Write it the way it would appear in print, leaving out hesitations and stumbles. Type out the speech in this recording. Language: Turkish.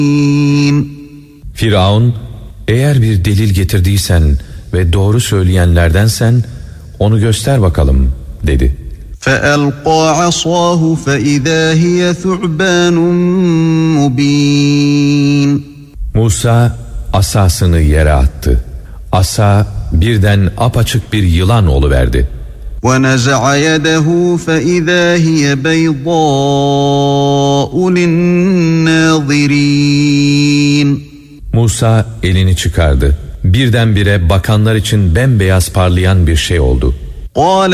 Firavun, eğer bir delil getirdiysen ve doğru söyleyenlerdensen onu göster bakalım dedi. فَأَلْقَى عَصَاهُ فَإِذَا هِيَ ثُعْبَانٌ مُبِينٌ. Musa asasını yere attı. Asa birden apaçık bir yılan oluverdi. وَنَزَعَ يَدَهُ فَإِذَا هِيَ بَيْضَاءُ لِلنَّاظِرِينَ. Musa elini çıkardı. Birdenbire bakanlar için bembeyaz parlayan bir şey oldu.